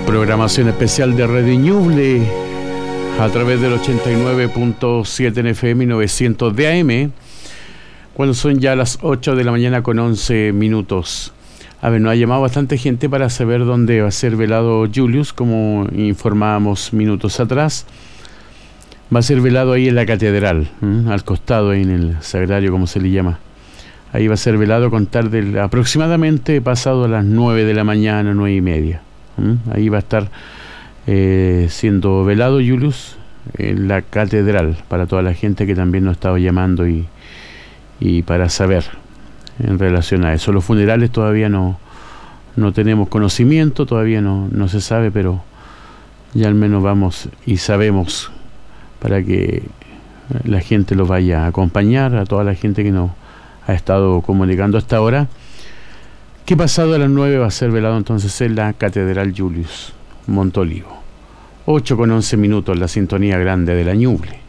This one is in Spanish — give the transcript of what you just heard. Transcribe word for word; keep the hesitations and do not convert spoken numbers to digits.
Programación especial de Radio Ñuble a través del ochenta y nueve punto siete en F M y novecientos de A M, cuando son ya las ocho de la mañana con once minutos. A ver, nos ha llamado bastante gente para saber dónde va a ser velado Julius, como informábamos minutos atrás. Va a ser velado ahí en la catedral, ¿eh? Al costado, ahí en el sagrario, como se le llama. Ahí va a ser velado a contar de aproximadamente pasado a las nueve de la mañana, nueve y media. ¿eh? Ahí va a estar eh, siendo velado Julius en la catedral, para toda la gente que también nos ha estado llamando y, y para saber en relación a eso. Los funerales todavía no, no tenemos conocimiento, todavía no, no se sabe, pero ya al menos vamos y sabemos, para que la gente los vaya a acompañar, a toda la gente que nos ha estado comunicando hasta ahora, que pasado a las nueve va a ser velado entonces en la Catedral Julius Montolivo. ocho con once minutos, la sintonía grande de la Ñuble.